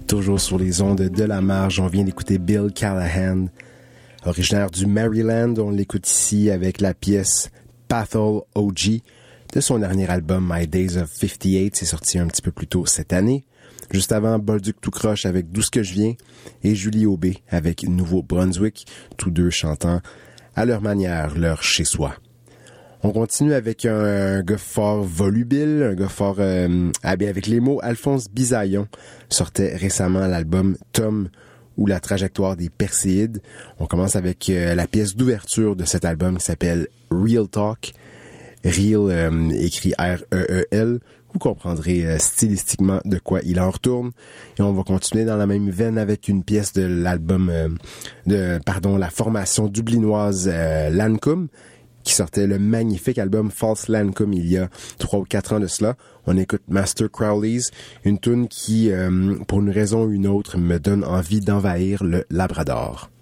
Toujours sur les ondes de la marge, on vient d'écouter Bill Callahan, originaire du Maryland. On l'écoute ici avec la pièce Pathol OG de son dernier album My Days of 58. C'est sorti un petit peu plus tôt cette année. Juste avant, Bolduc tout croche avec D'où ce que je viens et Julie Aubé avec Nouveau-Brunswick, tous deux chantant à leur manière leur chez-soi. On continue avec un gars fort volubile, un gars fort habillé avec les mots. Alphonse Bisaillon sortait récemment l'album Tom ou la trajectoire des Perséides. On commence avec la pièce d'ouverture de cet album qui s'appelle Real Talk. Real écrit R-E-E-L. Vous comprendrez stylistiquement de quoi il en retourne. Et on va continuer dans la même veine avec une pièce de l'album la formation dublinoise Lancôme, qui sortait le magnifique album False Lancôme il y a 3 ou 4 ans de cela. On écoute Master Crowley's, une tune qui, pour une raison ou une autre, me donne envie d'envahir le Labrador.